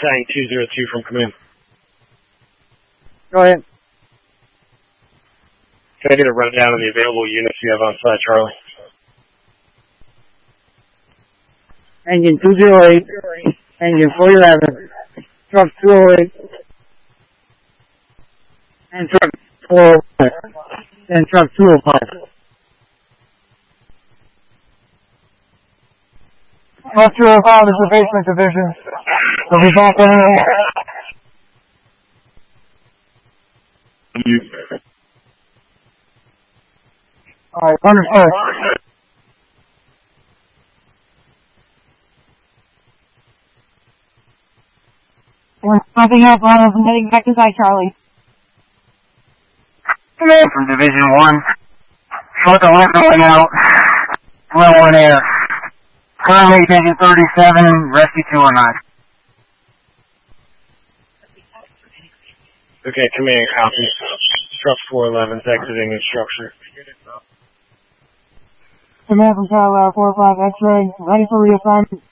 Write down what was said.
contacting 202 from command. Go ahead. Can I get a rundown of the available units you have on site, Charlie? Engine 208, engine 411, truck 208, and truck 405, and truck 205. Truck 205 is the basement division. We'll be back in a minute. Alright, understood. Nothing else, I'm heading back to site, Charlie. Command from Division 1. Short 11 going out. Level 1 air. Currently taking 37, rescue 209. Okay, command, copy. Truck 411's exiting the structure. Command from Tower 45 X-ray, ready for reassignment.